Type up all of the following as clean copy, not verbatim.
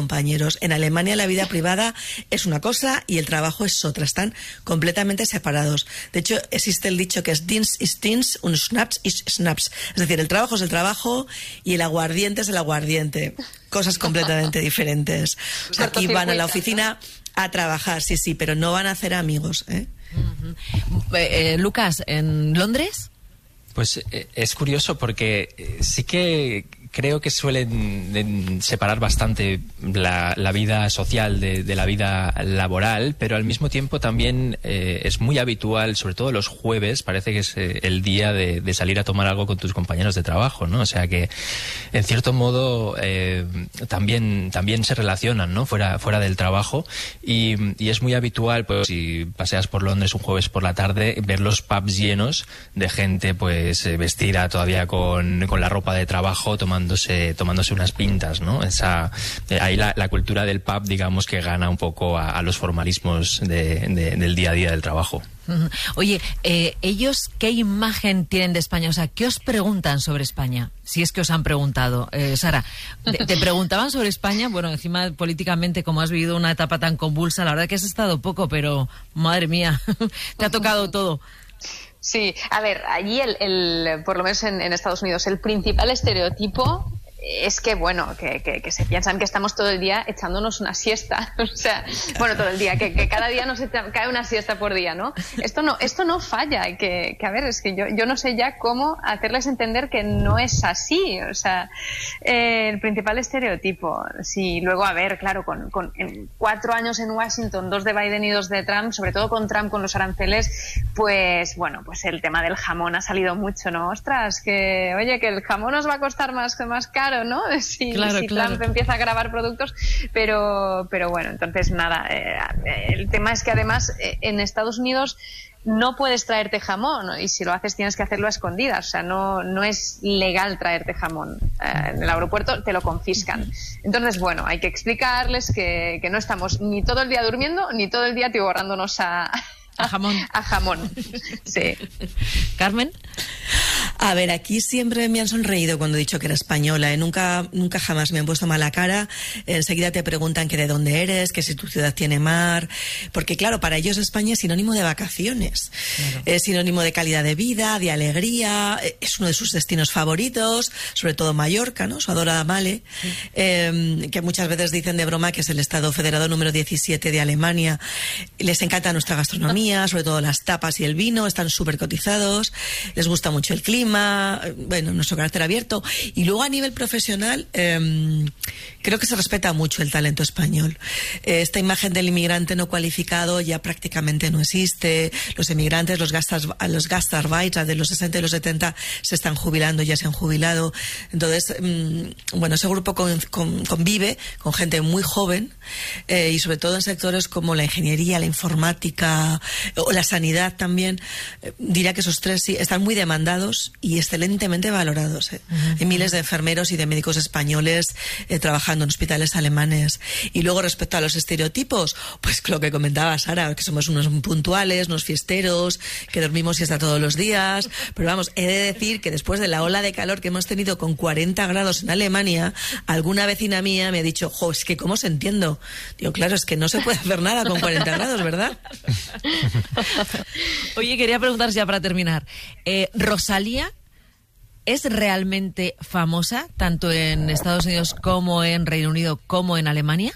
compañeros. En Alemania la vida privada es una cosa y el trabajo es otra. Están completamente separados. De hecho, existe el dicho que es Dienst ist Dienst und Schnaps ist Schnaps. Es decir, el trabajo es el trabajo y el aguardiente es el aguardiente. Cosas completamente diferentes. O sea, aquí van a la oficina a trabajar, sí, pero no van a hacer amigos, ¿eh? Lucas, ¿en Londres? Pues es curioso porque sí que creo que suelen separar bastante la vida social de la vida laboral, pero al mismo tiempo también es muy habitual, sobre todo los jueves, parece que es el día de salir a tomar algo con tus compañeros de trabajo, ¿no? O sea que, en cierto modo, también se relacionan, ¿no? Fuera del trabajo y es muy habitual, pues, si paseas por Londres un jueves por la tarde, ver los pubs llenos de gente, pues, vestida todavía con la ropa de trabajo, tomándose unas pintas, ¿no? Ahí la cultura del pub, digamos, que gana un poco a los formalismos del día a día del trabajo. Oye, ¿ellos qué imagen tienen de España? O sea, ¿qué os preguntan sobre España? Si es que os han preguntado. Sara, ¿te preguntaban sobre España? Bueno, encima políticamente, como has vivido una etapa tan convulsa, la verdad que has estado poco, pero madre mía, te ha tocado todo. Sí, a ver, allí por lo menos en Estados Unidos, el principal estereotipo es que, bueno, que se piensan que estamos todo el día echándonos una siesta. O sea, bueno, todo el día, que cada día nos cae una siesta por día, ¿no? Esto no falla, que a ver, es que yo no sé ya cómo hacerles entender que no es así. O sea, el principal estereotipo. Sí, luego, a ver, claro, en 4 años en Washington, 2 de Biden y 2 de Trump, sobre todo con Trump con los aranceles, pues, bueno, pues el tema del jamón ha salido mucho, ¿no? Ostras, que el jamón nos va a costar más caro, ¿no? Si Trump empieza a grabar productos, pero bueno, entonces nada, el tema es que además en Estados Unidos no puedes traerte jamón, ¿no? Y si lo haces tienes que hacerlo a escondidas, o sea, no es legal traerte jamón. En el aeropuerto te lo confiscan. Entonces, bueno, hay que explicarles que no estamos ni todo el día durmiendo ni todo el día atiborrándonos a jamón. A jamón, sí. Carmen. A ver, aquí siempre me han sonreído cuando he dicho que era española, ¿eh? Nunca jamás me han puesto mala cara. Enseguida te preguntan que de dónde eres, que si tu ciudad tiene mar, porque claro, para ellos España es sinónimo de vacaciones, claro. Es sinónimo de calidad de vida, de alegría, es uno de sus destinos favoritos, sobre todo Mallorca, ¿no? Su adorada Male, sí. Que muchas veces dicen de broma que es el estado federado número 17 de Alemania. Les encanta nuestra gastronomía, sobre todo las tapas y el vino, están súper cotizados, les gusta mucho el clima, bueno, nuestro carácter abierto. Y luego a nivel profesional, creo que se respeta mucho el talento español. Esta imagen del inmigrante no cualificado ya prácticamente no existe. Los emigrantes, los gastarbeiter de los 60 y los 70 se están jubilando, ya se han jubilado. Entonces, bueno, ese grupo convive con gente muy joven y sobre todo en sectores como la ingeniería, la informática o la sanidad también. Diría que esos tres sí están muy demandados y excelentemente valorados. Hay miles de enfermeros y de médicos españoles trabajando en hospitales alemanes. Y luego, respecto a los estereotipos, pues lo que comentaba Sara, que somos unos puntuales, unos fiesteros, que dormimos siesta todos los días. Pero vamos, he de decir que después de la ola de calor que hemos tenido con 40 grados en Alemania, alguna vecina mía me ha dicho, es que ¿cómo se entiendo? Digo, claro, es que no se puede hacer nada con 40 grados, ¿verdad? Oye, quería preguntar ya para terminar. ¿Rosalía es realmente famosa tanto en Estados Unidos como en Reino Unido como en Alemania?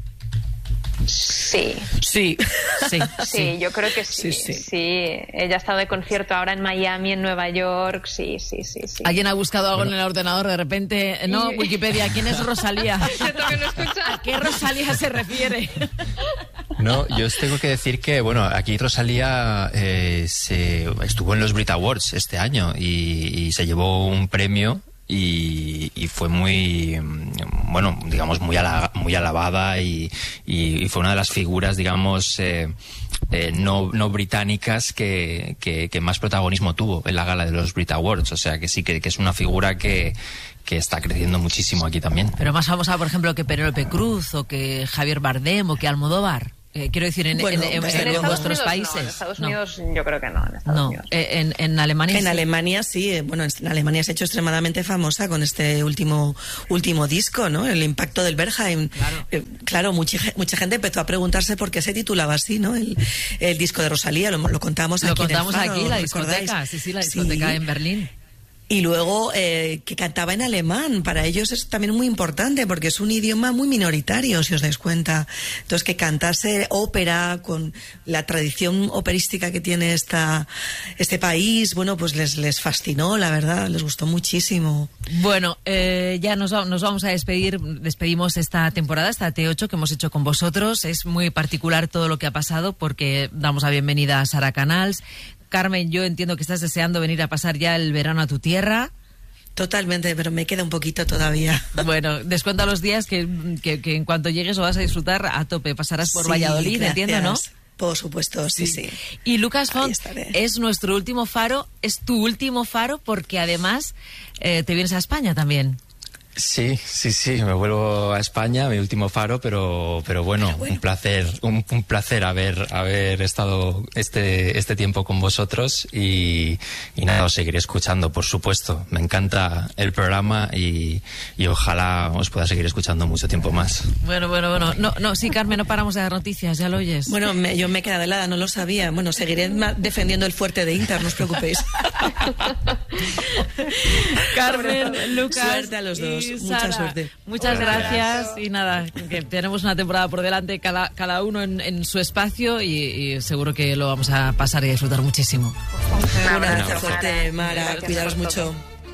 Sí. Sí. Sí, yo creo que sí. Ella ha estado de concierto ahora en Miami, en Nueva York. Sí. ¿Alguien ha buscado algo en el ordenador de repente? No, Wikipedia, ¿quién es Rosalía? ¿A qué Rosalía se refiere? No, yo os tengo que decir que, bueno, aquí Rosalía estuvo en los Brit Awards este año y se llevó un premio y fue muy, bueno, digamos, muy alabada y fue una de las figuras, digamos, no británicas que más protagonismo tuvo en la gala de los Brit Awards. O sea que sí que es una figura que está creciendo muchísimo aquí también. Pero más famosa, por ejemplo, que Penélope Cruz o que Javier Bardem o que Almodóvar. Quiero decir, en vuestros países. No, en Estados Unidos yo creo que no. En Estados Unidos. En Alemania. En Alemania sí. Bueno, en Alemania se ha hecho extremadamente famosa con este último disco, ¿no? El impacto del Berghain. Claro, mucha gente empezó a preguntarse por qué se titulaba así, ¿no? El disco de Rosalía, lo contamos aquí. Lo contamos aquí, la discoteca. Sí, la discoteca en Berlín. Y luego que cantaba en alemán. Para ellos es también muy importante porque es un idioma muy minoritario, si os dais cuenta. Entonces, que cantase ópera con la tradición operística que tiene este país, bueno, pues les fascinó, la verdad, les gustó muchísimo. Bueno, ya nos vamos a despedir. Despedimos esta temporada, esta T8 que hemos hecho con vosotros. Es muy particular todo lo que ha pasado porque damos la bienvenida a Sara Canals. Carmen, yo entiendo que estás deseando venir a pasar ya el verano a tu tierra. Totalmente, pero me queda un poquito todavía. Bueno, descuenta los días que en cuanto llegues lo vas a disfrutar a tope. Pasarás por Valladolid, gracias. Entiendo, ¿no? Por supuesto, sí. Y Lucas Font es nuestro último faro, es tu último faro porque además te vienes a España también. Sí, me vuelvo a España, mi último faro, pero bueno, un placer haber estado este tiempo con vosotros y nada, os seguiré escuchando, por supuesto. Me encanta el programa y ojalá os pueda seguir escuchando mucho tiempo más. Bueno. No, sí, Carmen, no paramos de dar noticias, ya lo oyes. Bueno, yo me he quedado helada, no lo sabía. Bueno, seguiré defendiendo el fuerte de Inter, no os preocupéis. Carmen, Lucas. Suerte a los dos. Mucha suerte. Muchas gracias y nada, que tenemos una temporada por delante, cada uno en su espacio y seguro que lo vamos a pasar y a disfrutar muchísimo. Un abrazo fuerte, Mara, cuidaros mucho.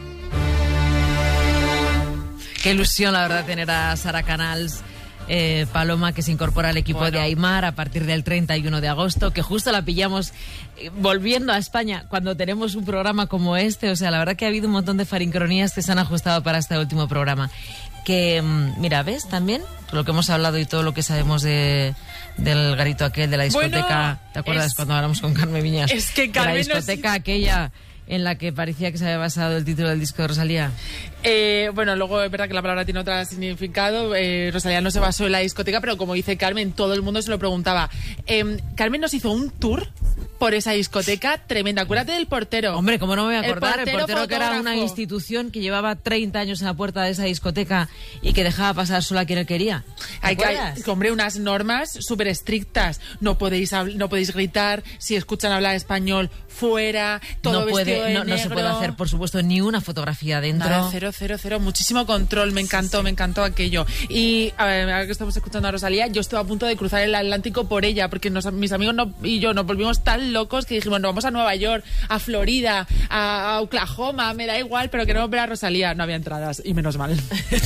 Qué ilusión, la verdad, tener a Sara Canals. Paloma, que se incorpora al equipo de Aimar a partir del 31 de agosto, que justo la pillamos volviendo a España cuando tenemos un programa como este. O sea, la verdad que ha habido un montón de farincronías que se han ajustado para este último programa. Que, mira, ¿ves? También lo que hemos hablado y todo lo que sabemos del garito aquel, de la discoteca. Bueno, ¿te acuerdas cuando hablamos con Carmen Viñas? Es que Carmen la discoteca aquella en la que parecía que se había basado el título del disco de Rosalía. Bueno, luego es verdad que la palabra tiene otro significado. Rosalía no se basó en la discoteca, pero como dice Carmen, todo el mundo se lo preguntaba. Carmen nos hizo un tour por esa discoteca tremenda. Acuérdate del portero. Hombre, ¿cómo no me voy a acordar? El portero que era una fotógrafo. institución que llevaba 30 años en la puerta de esa discoteca y que dejaba pasar solo a quien él quería. Hay hombre, unas normas súper estrictas. No podéis gritar, si escuchan hablar español, fuera, todo vestido de negro. No se puede hacer, por supuesto, ni una fotografía dentro. Nada, cero. Muchísimo control. Me encantó aquello. Y a ver, ahora que estamos escuchando a Rosalía, yo estuve a punto de cruzar el Atlántico por ella, porque mis amigos y yo nos volvimos tan locos que dijimos, nos vamos a Nueva York, a Florida, a Oklahoma, me da igual, pero queremos ver a Rosalía. No había entradas, y menos mal.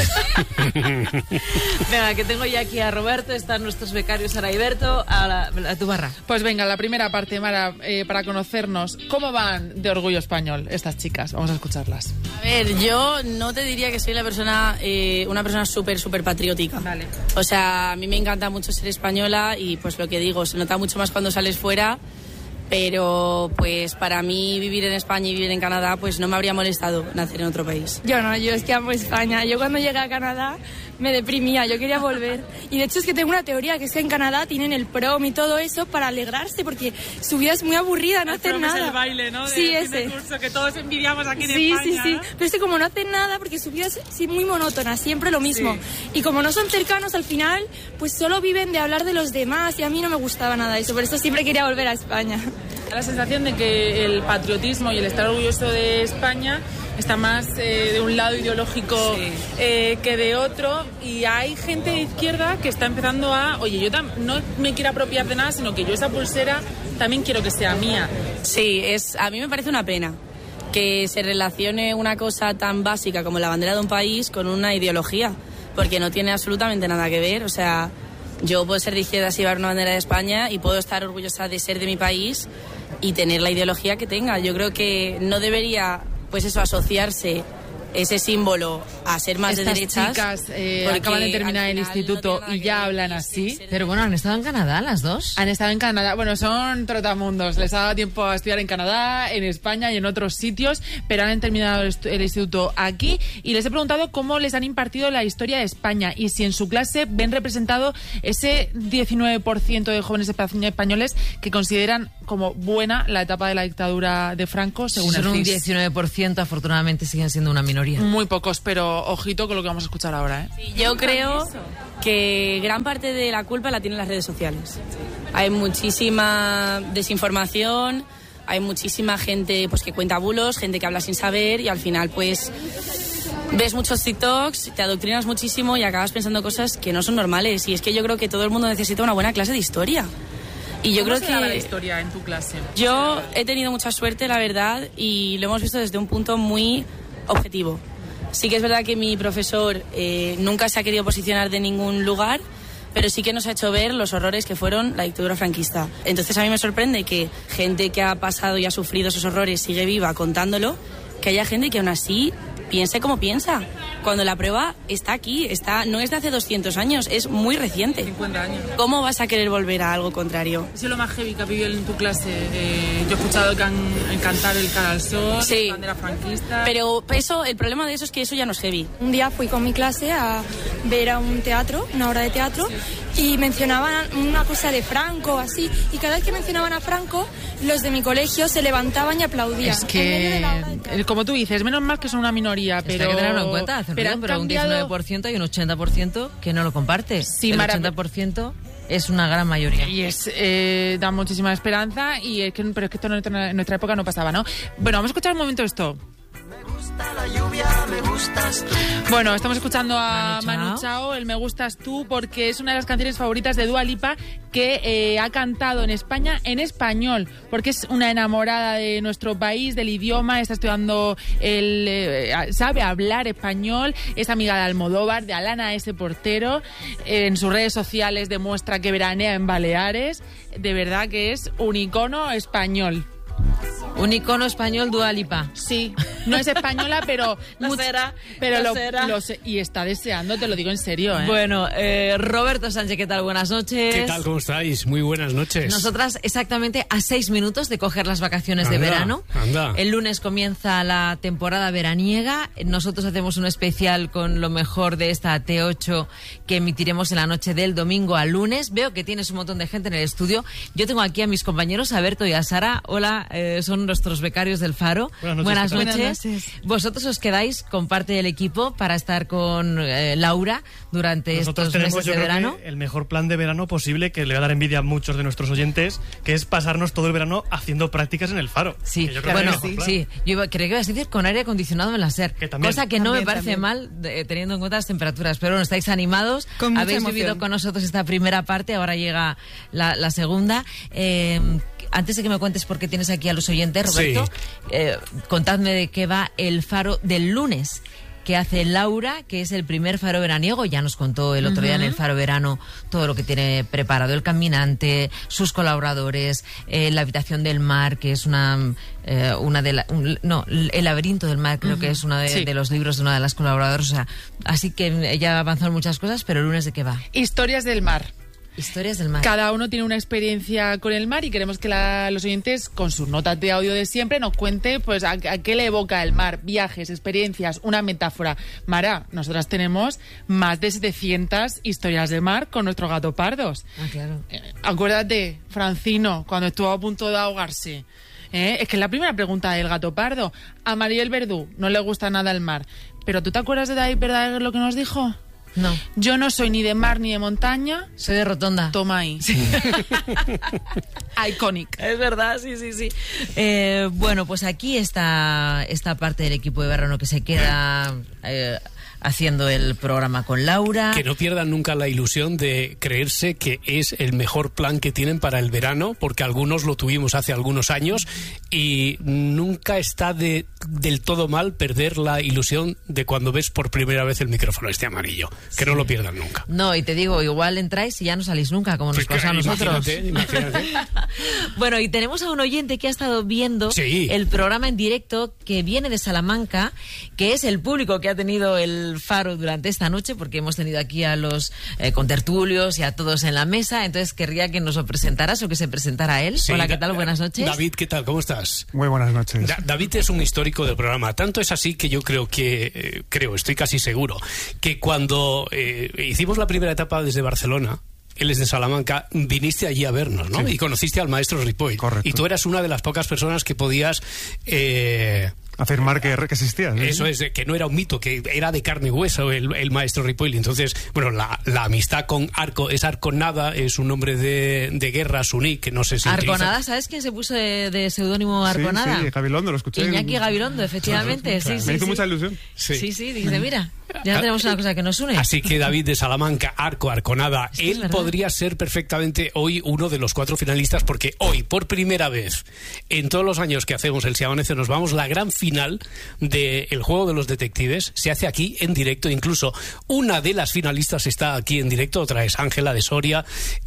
Venga, que tengo ya aquí a Roberto, están nuestros becarios Sara y Berto, a tu barra. Pues venga, la primera parte, Mara, para conocernos. ¿Cómo van de Orgullo Español estas chicas? Vamos a escucharlas. A ver, yo no te diría que soy una persona súper patriótica. Vale. O sea, a mí me encanta mucho ser española y pues lo que digo, se nota mucho más cuando sales fuera, pero pues para mí vivir en España y vivir en Canadá pues no me habría molestado nacer en otro país. Yo es que amo España. Yo cuando llegué a Canadá me deprimía, yo quería volver. Y de hecho es que tengo una teoría, que es que en Canadá tienen el prom y todo eso para alegrarse, porque su vida es muy aburrida, no hacen nada. Es el baile, ¿no? Sí, ese. Curso que todos envidiamos aquí en España. Sí. Pero es que como no hacen nada, porque su vida es muy monótona, siempre lo mismo. Sí. Y como no son cercanos, al final, pues solo viven de hablar de los demás, y a mí no me gustaba nada eso, por eso siempre quería volver a España. La sensación de que el patriotismo y el estar orgulloso de España está más de un lado ideológico que de otro, y hay gente de izquierda que está empezando oye, yo no me quiero apropiar de nada, sino que yo esa pulsera también quiero que sea mía. Sí, a mí me parece una pena que se relacione una cosa tan básica como la bandera de un país con una ideología, porque no tiene absolutamente nada que ver. O sea, yo puedo ser de izquierdas y llevar una bandera de España y puedo estar orgullosa de ser de mi país y tener la ideología que tenga. Yo creo que no debería, pues eso, asociarse ese símbolo a ser más Estas de derechas. chicas porque acaban de terminar al el final instituto no tiene nada y que ya ver hablan con así. ser Pero bueno, han estado en Canadá las dos. Han estado en Canadá. Bueno, son trotamundos. Les ha dado tiempo a estudiar en Canadá, en España y en otros sitios, pero han terminado el instituto aquí y les he preguntado cómo les han impartido la historia de España y si en su clase ven representado ese 19% de jóvenes españoles que consideran como buena la etapa de la dictadura de Franco, según Son el un CIS. 19%, afortunadamente siguen siendo una minoría. Muy pocos, pero ojito con lo que vamos a escuchar ahora, ¿eh? Sí, yo creo que gran parte de la culpa la tienen las redes sociales. Hay muchísima desinformación, hay muchísima gente pues que cuenta bulos, gente que habla sin saber y al final pues ves muchos TikToks, te adoctrinas muchísimo y acabas pensando cosas que no son normales. Y es que yo creo que todo el mundo necesita una buena clase de historia. Y yo ¿Cómo creo se daba la que historia en tu clase? yo he tenido mucha suerte, la verdad, y lo hemos visto desde un punto muy objetivo. Sí que es verdad que mi profesor nunca se ha querido posicionar de ningún lugar, pero sí que nos ha hecho ver los horrores que fueron la dictadura franquista. Entonces a mí me sorprende que gente que ha pasado y ha sufrido esos horrores sigue viva contándolo, que haya gente que aún así piense como piensa. Cuando la prueba está aquí, no es de hace 200 años, es muy reciente. 50 años. ¿Cómo vas a querer volver a algo contrario? ¿Eso es lo más heavy que has vivido en tu clase? Yo he escuchado que han cantar el cara al sol, Sí. la bandera franquista. Pero el problema de eso es que eso ya no es heavy. Un día fui con mi clase a ver a un teatro, una obra de teatro, y mencionaban una cosa de Franco, así, y cada vez que mencionaban a Franco, los de mi colegio se levantaban y aplaudían. Es en medio de la obra de que, teatro. como tú dices, menos mal que son una minoría, Esto pero... hay que tenerlo en cuenta, hacen ruido, han pero un cambiado- 19% y un 80% que no lo comparte. Sí, el Mara, 80% es una gran mayoría. Y da muchísima esperanza, pero es que esto en nuestra época no pasaba, ¿no? Bueno, vamos a escuchar un momento esto. Bueno, estamos escuchando a Manu Chao, el Me Gustas Tú, porque es una de las canciones favoritas de Dua Lipa que ha cantado en España en español, porque es una enamorada de nuestro país, del idioma, está estudiando, sabe hablar español, es amiga de Almodóvar, de Alana S. Portero, en sus redes sociales demuestra que veranea en Baleares, de verdad que es un icono español. Un icono español, Dua Lipa. Sí, no es española, pero Lo será, pero lo será. y está deseando, te lo digo en serio, ¿eh? Bueno, Roberto Sánchez, ¿qué tal? Buenas noches. ¿Qué tal? ¿Cómo estáis? Muy buenas noches. Nosotras exactamente a 6 minutos de coger las vacaciones de Anda, verano. anda. El lunes comienza la temporada veraniega. Nosotros hacemos un especial con lo mejor de esta T8 que emitiremos en la noche del domingo al lunes. Veo que tienes un montón de gente en el estudio. Yo tengo aquí a mis compañeros, a Berto y a Sara. Hola, son nuestros becarios del Faro. Buenas noches. Buenas noches. Vosotros os quedáis con parte del equipo para estar con Laura durante Nosotros estos tenemos, meses yo de creo verano. que el mejor plan de verano posible, que le va a dar envidia a muchos de nuestros oyentes, que es pasarnos todo el verano haciendo prácticas en el Faro. Sí, Que yo creo bueno, que es el mejor plan. sí. Creo que ibas a decir con aire acondicionado en la SER. Que también. Cosa que no me También, parece también. mal, teniendo en cuenta las temperaturas. Pero bueno, estáis animados. Con mucha Habéis emoción. vivido con nosotros esta primera parte, ahora llega la segunda. Antes de que me cuentes por qué tienes aquí a los oyentes, Roberto, contadme de qué va el Faro del lunes, que hace Laura, que es el primer Faro veraniego. Ya nos contó el otro día en el Faro Verano todo lo que tiene preparado el caminante, sus colaboradores, la habitación del mar, que es el laberinto del mar, creo que es uno de los libros de una de las colaboradoras. O sea, así que ella ha avanzado en muchas cosas, pero el lunes ¿de qué va? Historias del mar. Historias del mar. Cada uno tiene una experiencia con el mar y queremos que los oyentes, con sus notas de audio de siempre, nos cuente pues a qué le evoca el mar, viajes, experiencias, una metáfora. Mara, nosotras tenemos más de 700 historias de mar con nuestros gato pardos. Ah, claro. Acuérdate, Francino, cuando estuvo a punto de ahogarse. Es que es la primera pregunta del gato pardo. A Mariel Verdú no le gusta nada el mar. Pero ¿tú te acuerdas de David Verdaguer lo que nos dijo? No, Yo no soy ni de mar ni de montaña. soy de Rotonda. Toma ahí. Iconic. Es verdad, sí. Bueno, pues aquí está esta parte del equipo de verano que se queda haciendo el programa con Laura. Que no pierdan nunca la ilusión de creerse que es el mejor plan que tienen para el verano, porque algunos lo tuvimos hace algunos años y nunca está del todo mal perder la ilusión de cuando ves por primera vez el micrófono amarillo. Que no lo pierdan nunca. No, y te digo, igual entráis y ya no salís nunca, como nos Pues pasa a nosotros. Imagínate. Bueno, y tenemos a un oyente que ha estado viendo Sí. el programa en directo, que viene de Salamanca, que es el público que ha tenido el el Faro durante esta noche, porque hemos tenido aquí a los contertulios y a todos en la mesa, entonces querría que nos lo presentaras o que se presentara él. Sí, hola, ¿qué tal? Buenas noches. David, ¿qué tal? ¿Cómo estás? Muy buenas noches. David es un histórico del programa. Tanto es así que yo estoy casi seguro, que cuando hicimos la primera etapa desde Barcelona, él es de Salamanca, viniste allí a vernos, ¿no? Sí. Y conociste al maestro Ripoll. Correcto. Y tú eras una de las pocas personas que podías... afirmar que existía. ¿Sí? Eso es, que no era un mito, que era de carne y hueso el maestro Ripoll. Entonces, bueno, la amistad con Arco es Arconada, es un nombre de guerra suní, que no sé si Arconada, ¿sabes quién se puso de seudónimo Arconada? Sí, Gabilondo, lo escuché. Iñaki Gabilondo, efectivamente. Sí, me hizo mucha ilusión. Sí, dice, mira, ya tenemos una cosa que nos une. Así que David de Salamanca, Arconada, él podría ser perfectamente hoy uno de los 4 finalistas, porque hoy, por primera vez, en todos los años que hacemos el Si Amanece Nos Vamos, la gran final del juego de los detectives se hace aquí en directo. Incluso una de las finalistas está aquí en directo, otra es Ángela de Soria,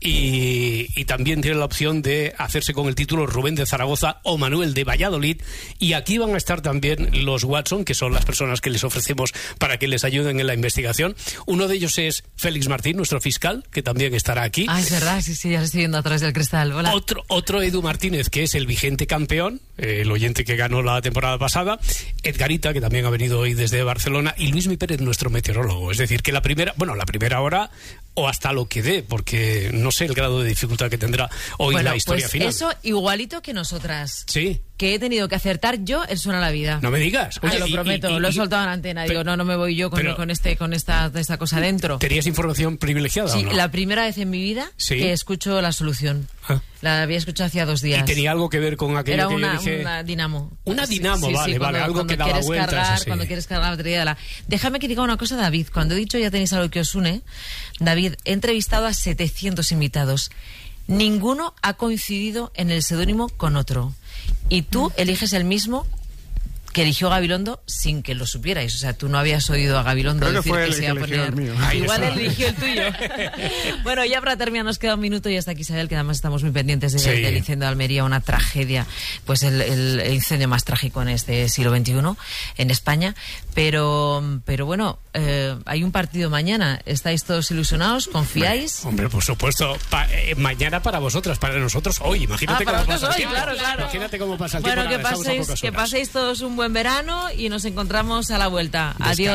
y también tiene la opción de hacerse con el título Rubén de Zaragoza o Manuel de Valladolid. Y aquí van a estar también los Watson, que son las personas que les ofrecemos para que les ayuden en la investigación. Uno de ellos es Félix Martín, nuestro fiscal, que también estará aquí. Ah, es verdad, sí, ya lo estoy viendo a través del cristal. Hola. Otro Edu Martínez, que es el vigente campeón, el oyente que ganó la temporada pasada. Edgarita, que también ha venido hoy desde Barcelona, y Luismi Pérez, nuestro meteorólogo. Es decir, que la primera hora o hasta lo que dé, porque no sé el grado de dificultad que tendrá hoy la historia final. Eso igualito que nosotras. Sí. Que he tenido que acertar yo el Suena la Vida. No me digas. Oye, lo prometo, lo he soltado en la antena. Digo, no me voy yo con esta cosa dentro. ¿Tenías información privilegiada? Sí, o no? La primera vez en mi vida que escucho La Solución. La había escuchado hacía 2 días. ¿Y tenía algo que ver con aquello Era que yo dije? una dinamo. Una dinamo, sí, vale, algo que daba vueltas. Cuando quieres cargar la batería. Déjame que diga una cosa, David. Cuando he dicho ya tenéis algo que os une, David, he entrevistado a 700 invitados. Ninguno ha coincidido en el seudónimo con otro. Y tú eliges el mismo que eligió Gabilondo sin que lo supierais. O sea, tú no habías oído a Gabilondo Creo decir que se iba a poner... el mío. Igual él eligió el tuyo. Bueno, ya para terminar nos queda un minuto y hasta aquí Isabel, que además estamos muy pendientes del incendio de Almería, una tragedia, pues el incendio más trágico en este siglo XXI en España. Pero bueno, hay un partido mañana. ¿Estáis todos ilusionados? ¿Confiáis? Hombre, por supuesto. Mañana para vosotras, para nosotros hoy. Imagínate cómo pasa el tiempo. Claro. Imagínate cómo pasa el tiempo. Bueno, que paséis todos un buen verano y nos encontramos a la vuelta. Adiós.